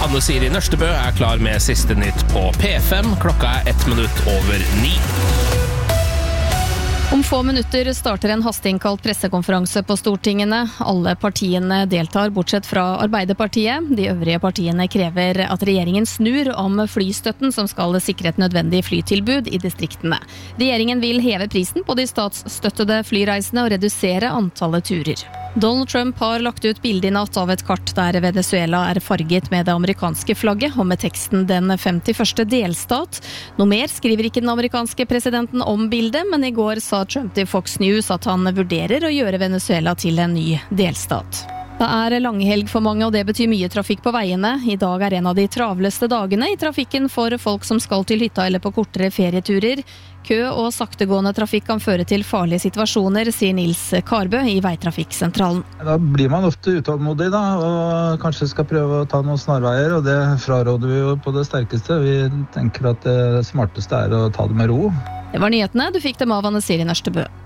Anne Siri Nørstebø klar med siste nytt på P5. Klokka 8:01. Om få minutter starter en hasteinnkalt pressekonferanse på Stortingene. Alle partiene deltar, bortsett fra Arbeiderpartiet. De øvrige partiene krever at regjeringen snur om flystøtten som skal sikre et nødvendig flytilbud i distriktene. Regjeringen vil heve prisen på de statsstøttede flyreisene og redusere antallet turer. Donald Trump har lagt ut bilde i natt av et kart der Venezuela farget med det amerikanske flagget og med teksten «Den 51. delstat». Noe mer skriver ikke den amerikanske presidenten om bildet, men i går sa Trump til Fox News at han vurderer å gjøre Venezuela til en ny delstat. Det langhelg for mange, og det betyr mye trafikk på veiene. I dag en av de travleste dagene i trafikken for folk som skal til hytta eller på kortere ferieturer. Kø og saktegående trafikk kan føre til farlige situasjoner, sier Nils Karbø i Veitrafikksentralen. Da blir man ofte utålmodig og kanskje skal prøve å ta noen snarveier, og det fraråder vi jo på det sterkeste. Vi tenker at det smarteste å ta det med ro. Det var nyhetene. Du fikk dem av Anne Siri Nørstebø.